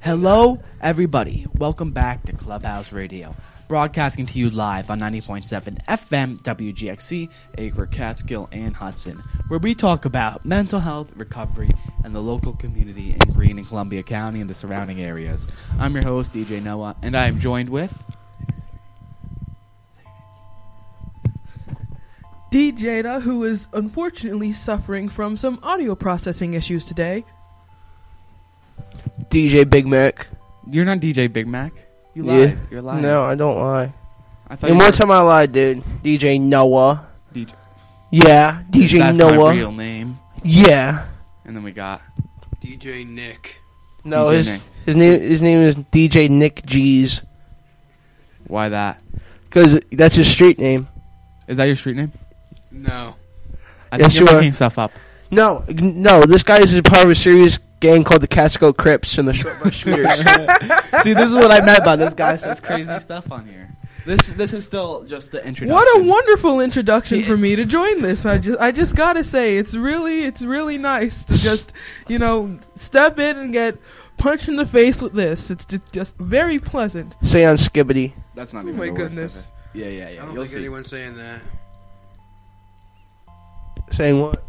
Hello, everybody. Welcome back to Clubhouse Radio, broadcasting to you live on 90.7 FM WGXC, Acre, Catskill, and Hudson, where we talk about mental health, recovery, and the local community in Greene and Columbia County and the surrounding areas. I'm your host, DJ Noah, and I am joined with... DJada, who is unfortunately suffering from some audio processing issues today. DJ Big Mac. You're not DJ Big Mac. You lied. Yeah. You're lying. No, I don't lie. I thought And one time I lied, dude. DJ Noah. DJ. Yeah, DJ That's Noah. my real name. Yeah. And then we got DJ Nick. No, DJ his name is DJ Nick G's. why that? Because that's his street name. Is that your street name? No. I Yes, think you're you are. making stuff up. No, this guy is a part of a serious gang called the Catskill Crips and the Short Bus Shooters. See, this is what I meant by this guy says crazy stuff on here. This is still just the introduction. What a wonderful introduction for me to join this. I just gotta say, it's really nice to just, step in and get punched in the face with this. It's just very pleasant. Say on Skibbity. That's not Oh even my the worst of goodness. it. Yeah. I don't You'll think see. anyone's saying that. Saying what?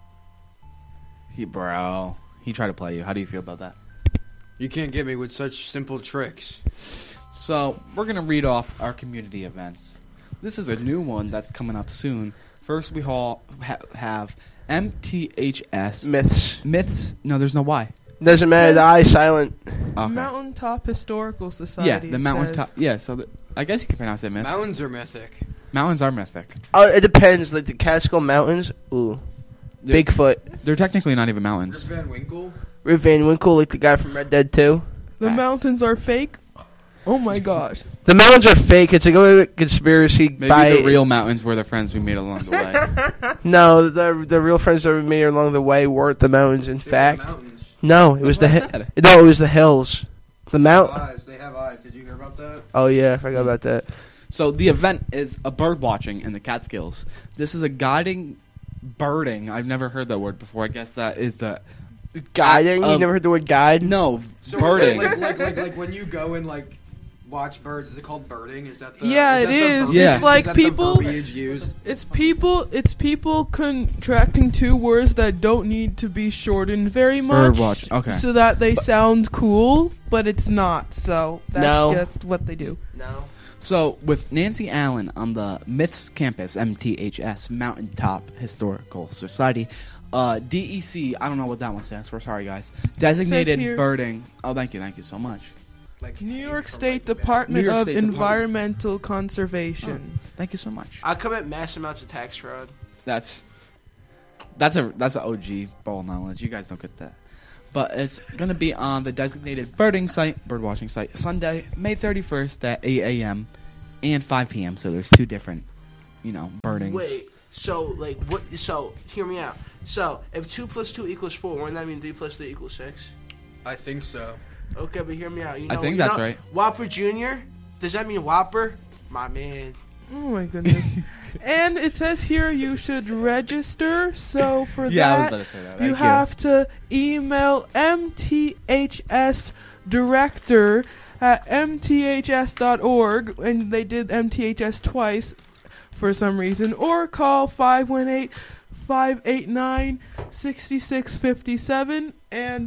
He tried to play you. How do you feel about that? You can't get me with such simple tricks. So, we're going to read off our community events. This is a new one that's coming up soon. First, we have MTHS. Myths. No, there's no Y. Doesn't matter. The I silent. Okay. Mountaintop Historical Society. Yeah, the mountaintop. Yeah, so I guess you can pronounce it myths. Mountains are mythic. Mountains are mythic. Oh, it depends. Like the Catskill Mountains. Ooh. Bigfoot. They're technically not even mountains. Rip Van Winkle. Rip Van Winkle, like the guy from Red Dead 2. The mountains are fake. Oh my gosh. The mountains are fake. It's a conspiracy. Maybe the real mountains were the friends we made along the way. No, the real friends that we made along the way weren't the mountains. In fact, no, it was What the was that? no, it was the hills. The mount. They have eyes. Did you hear about that? Oh yeah, I forgot about that. So the event is a bird watching in the Catskills. This is a guiding birding. I've never heard that word before. I guess that is the Guiding. You never heard the word guide? no So birding. like when you go and watch birds, is it called birding? Is that the Yeah, is it that the is. verb- Yeah. It's like is that the people. verbiage used? It's people contracting two words that don't need to be shortened very much. Birdwatch, okay. So that they sound cool, but it's not. So that's No. just what they do. No. So with Nancy Allen on the Myths campus, MTHS, Mountaintop Historical Society, DEC, I don't know what that one stands for, sorry guys, designated here- birding. Oh, thank you so much. Like New York from, State like, Department New York of State Department. Environmental Conservation. Thank you so much. I'll commit mass amounts of tax fraud. That's a OG ball knowledge. You guys don't get that. But it's going to be on the designated birdwatching site, Sunday, May 31st at 8 a.m. and 5 p.m. So there's two different, birdings. Wait. So like what? So hear me out. So if 2 + 2 = 4, wouldn't that mean 3 + 3 = 6? I think so. Okay, but hear me out. I think that's right. Whopper Jr. Does that mean Whopper? My man. Oh my goodness. And it says here you should register. So for Yeah, I was that, about to say that. you Thank you. have to email MTHS director at mths.org, and they did MTHS twice for some reason, or call 518-589-6657, and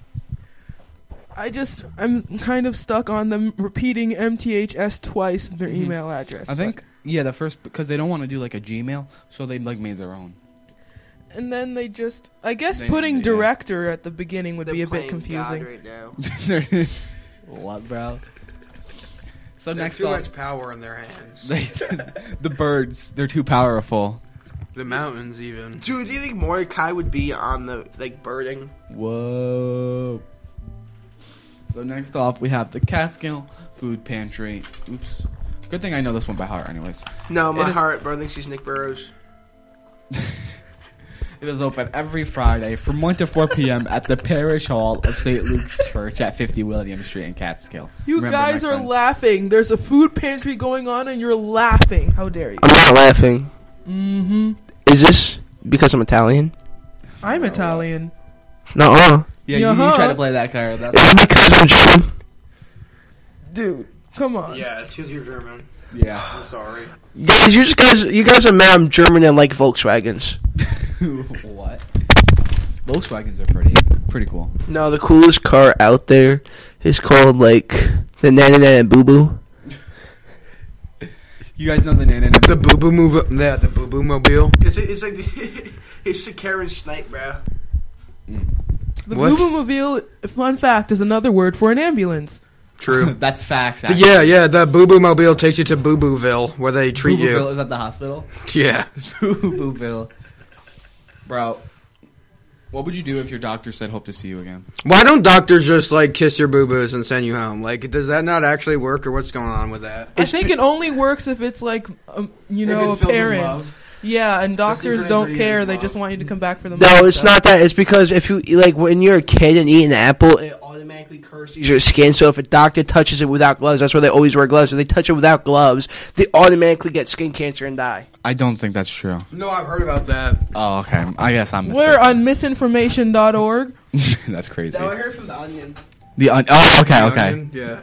I'm kind of stuck on them repeating MTHS twice in their email address. I think, the first, because they don't want to do like a Gmail, so they made their own. And then they just, I guess They- putting yeah. director at the beginning would They're be a bit playing confusing. God right now. What, bro? So There's next too up, much power in their hands. the birds, they're too powerful. The mountains, even. Dude, do you think Mordecai would be on the birding? Whoa. So next off, we have the Catskill Food Pantry. Oops. Good thing I know this one by heart anyways. No, my It is- heart bro thinks he's Nick Burrows. It is open every Friday from 1 to 4 p.m. at the Parish Hall of St. Luke's Church at 50 William Street in Catskill. You Remember, guys my are friends. laughing. There's a food pantry going on and you're laughing. How dare you? I'm not laughing. Mm-hmm. Is this because I'm Italian? I'm Italian. Nuh-uh. Yeah, you try to play that card. That's It's because I'm German. Dude, come on. Yeah, it's because you're German. yeah. I'm sorry. Guys, you guys are mad I'm German and like Volkswagens. What? Volkswagens are pretty cool. No, the coolest car out there is called like the Nana Boo Boo. You guys know the Nana? The Boo Boo move. Yeah, the Boo Boo mobile. It's like it's the Karen Snipe, bro. The What? Boo-Boo-mobile, fun fact, is another word for an ambulance. True. That's facts. But yeah, the Boo Boo mobile takes you to Boo Booville, where they treat Boo-Booville you. is at the hospital. Yeah. Boo-Booville. Bro, what would you do if your doctor said hope to see you again? Why don't doctors just like kiss your boo boos and send you home? Like, does that not actually work, or what's going on with that? I think it only works if it's like, a it's filled with parent. love. Yeah, and doctors secret don't ingredient care. is They love. just want you to come back for the No, money it's stuff. not that. It's because if you like when you're a kid and eat an apple, it automatically curses your skin. So if a doctor touches it without gloves, that's why they always wear gloves. If they touch it without gloves, they automatically get skin cancer and die. I don't think that's true. No, I've heard about that. Oh, okay. I guess I'm We're mistaken. on misinformation.org. That's crazy. heard from the Onion. Okay. Onion? Yeah.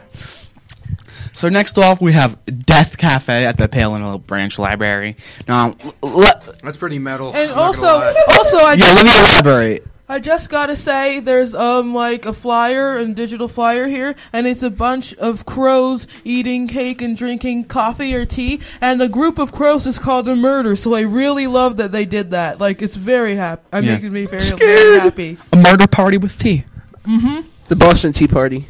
So next off, we have Death Cafe at the Palin Hill Branch Library. Now, That's pretty metal. And I'm not also, gonna lie. let me elaborate. I just gotta say, there's like a flyer, and digital flyer here, and it's a bunch of crows eating cake and drinking coffee or tea, and a group of crows is called a murder. So I really love that they did that. Like, it's very happy. I'm Yeah. making me very happy. A murder party with tea. The Boston Tea Party.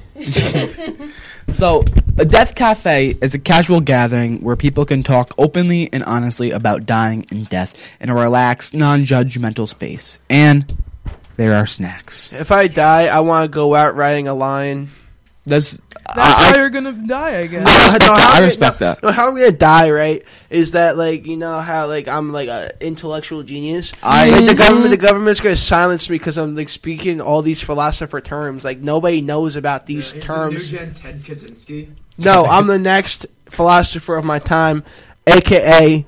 So, a Death Cafe is a casual gathering where people can talk openly and honestly about dying and death in a relaxed, non-judgmental space. And there are snacks. If I die, I want to go out riding a lion. That's That's how you're gonna die, I guess. I respect that. No, how I'm gonna die, right? Is that like you know how like I'm like a intellectual genius? I- Like, the government's gonna silence me because I'm like speaking all these philosopher terms. Like nobody knows about these terms. New Gen Ted Kaczynski. No, I'm the next philosopher of my time, aka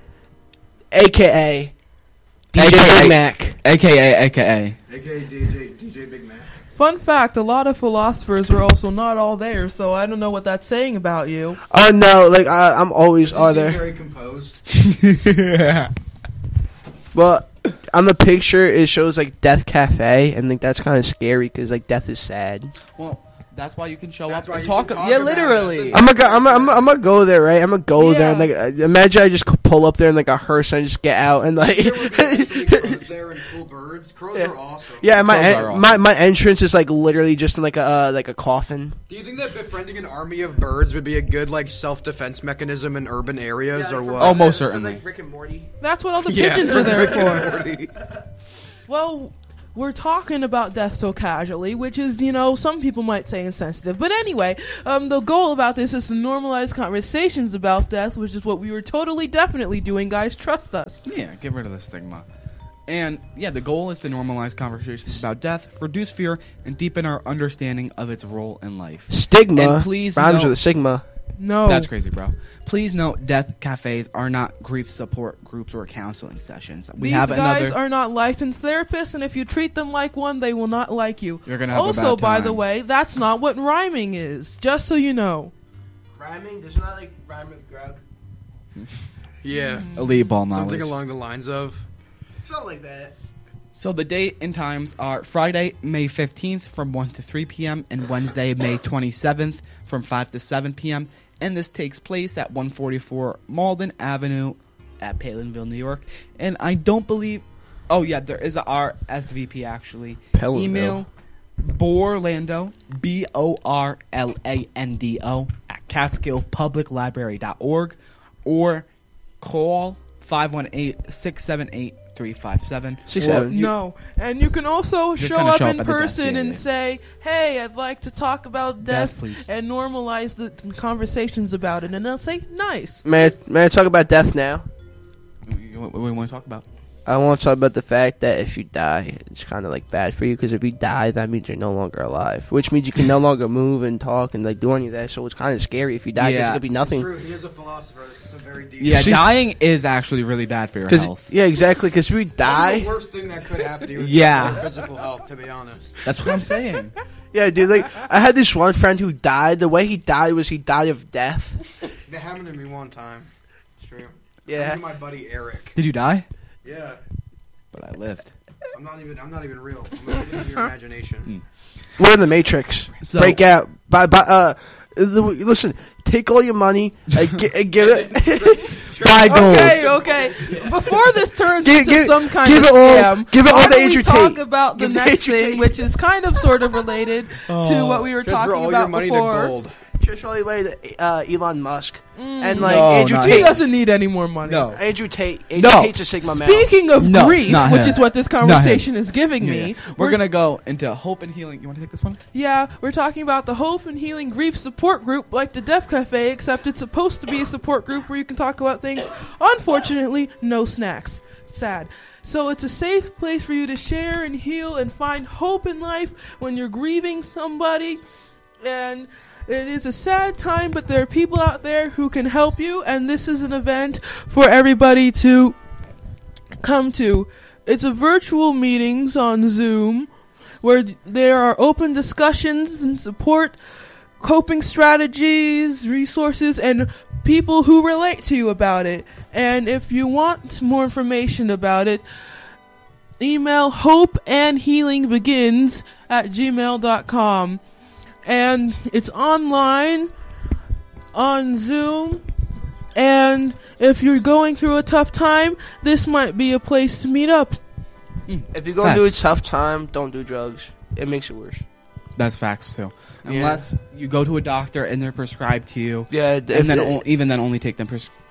DJ Big Mac. AKA. AKA DJ Big Man. Fun fact, a lot of philosophers were also not all there, so I don't know what that's saying about you. Oh no, like I'm always You are seem there. very composed. Well, on the picture it shows like Death Cafe, and like that's kind of scary because like death is sad. Well, that's why you can show That's up why and you talk. can talk Yeah, about literally. it. I'm gonna go there, right? I'm gonna go there and like Yeah. imagine I just pull up there in like a hearse and I just get out and like There would be actually crows there and cool birds. Crows Yeah. are awesome. yeah, and Those are my entrance is like literally just in like a coffin. Do you think that befriending an army of birds would be a good like self-defense mechanism in urban areas or what? Oh, most certainly. Rick and Morty. That's what all the Yeah. pigeons are there Rick for. and Morty. Well, we're talking about death so casually, which is, you know, some people might say insensitive. But anyway, the goal about this is to normalize conversations about death, which is what we were totally definitely doing, guys. Trust us. Yeah, get rid of the stigma. And, yeah, the goal is to normalize conversations about death, reduce fear, and deepen our understanding of its role in life. Stigma. And please rhymes note- with a sigma. No. That's crazy, bro. Please note, death cafes are not grief support groups or counseling sessions. We These have guys another. are not licensed therapists, and if you treat them like one, they will not like you. You're gonna have a Also, bad by time. the way, that's not what rhyming is. Just so you know. Rhyming does not like rhyme with Grug. Yeah. Elite ball knowledge. Something along the lines of. Something like that. So the date and times are Friday, May 15th from 1 to 3 p.m. and Wednesday, May 27th from 5 to 7 p.m. And this takes place at 144 Malden Avenue at Palinville, New York. And I don't believe... Oh, yeah, there is a RSVP, actually. Palinville. Email Borlando, BORLANDO, at CatskillPublicLibrary.org or call 518-678-3557. 67. No. And you can also Just show kinda up show up in at the desk, person yeah, and yeah. say, hey, I'd like to talk about death please. and normalize the conversations about it. And they'll say, nice. May I talk about death now? What we want to talk about? I want to talk about the fact that if you die, it's kind of like bad for you, because if you die, that means you're no longer alive, which means you can no longer move and talk and like do any of that. So it's kind of scary if you die, because Yeah. it could be nothing. True, he is a philosopher. This is a very deep. Yeah, See- dying is actually really bad for your health. Yeah, exactly. Because if we That's die, the worst thing that could happen to you. Is Yeah. your physical health, to be honest. That's what I'm saying. yeah, dude. Like I had this one friend who died. The way he died was he died of death. That happened to me one time. It's true. Yeah. Happened to my buddy Eric. Did you die? Yeah. But I lived. I'm not even real. I'm not in your imagination. We're in the Matrix. So- Break out. Listen, take all your money and give it. Buy gold. Okay. Before this turns Give- into give- some kind give of it all- scam, give it all why to don't we Andrew talk Tate. about the Give it to next Andrew thing, Tate. which is kind of sort of related to what we were Transfer talking all your about money before. to gold. Just really way to Elon Musk and like No, Andrew not He Tate. doesn't need any more money. No. Andrew Tate. No. Tate's a Sigma male. Speaking of No, grief, not which him. is what this conversation is giving Yeah. me, We're going to go into hope and healing. You want to take this one? Yeah, we're talking about the Hope and Healing Grief Support Group, like the Deaf Cafe, except it's supposed to be a support group where you can talk about things. Unfortunately, no snacks. Sad. So it's a safe place for you to share and heal and find hope in life when you're grieving somebody. And it is a sad time, but there are people out there who can help you, and this is an event for everybody to come to. It's a virtual meetings on Zoom where there are open discussions and support, coping strategies, resources, and people who relate to you about it. And if you want more information about it, email hopeandhealingbegins@gmail.com. And it's online on Zoom. And if you're going through a tough time, this might be a place to meet up. If you're going through a Facts. tough time, don't do drugs. It makes it worse. That's facts, too. Yeah. Unless you go to a doctor and they're prescribed to you. Yeah, And then even then only take them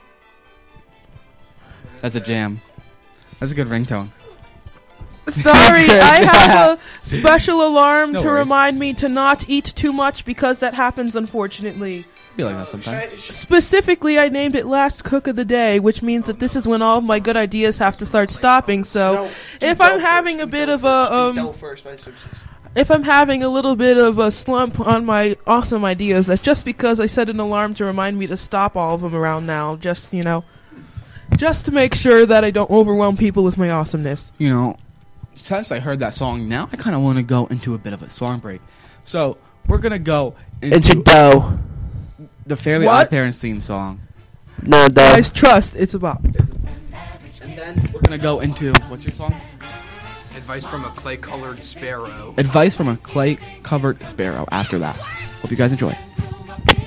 That's a jam. That's a good ringtone. Sorry, I have a special alarm No to worries. remind me to not eat too much because that happens, unfortunately. I feel like that sometimes. Specifically, I named it Last Cook of the Day, which means that this is when all of my good ideas have to start stopping. So, if I'm having a bit of a if I'm having a little bit of a slump on my awesome ideas, that's just because I set an alarm to remind me to stop all of them around now. Just, just to make sure that I don't overwhelm people with my awesomeness. You know, since I heard that song, now I kind of want to go into a bit of a song break. So, we're going to go Into into dough. the Fairly What? Odd Parents theme song. No, dough. Guys, trust, it's about. And then we're going to go into, what's your song? Advice from a clay-colored sparrow. Advice from a Clay-Covered Sparrow after that. Hope you guys enjoy.